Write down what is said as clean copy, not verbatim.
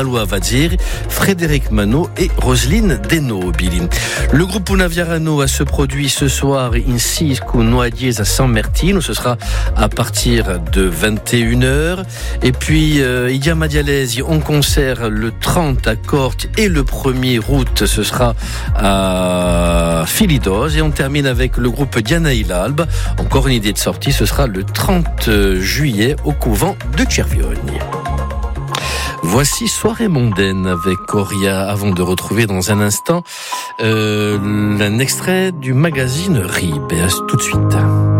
Loi Vazir, Frédéric Manot et Roselyne Denobili. Le groupe Unaviarano a se produit ce soir ici au Noadiez à San Martino. Ce sera à partir de 21h. Et puis, Idia Madialesi en concert le 30 à Corte et le 1er août, ce sera à Filidos. Et on termine avec le groupe Diana Ilalb. Encore une idée de sortie, ce sera le 30 juillet au couvent de Cervione. Voici Soirée mondaine avec Coria, avant de retrouver dans un instant un extrait du magazine RIB. Tout de suite.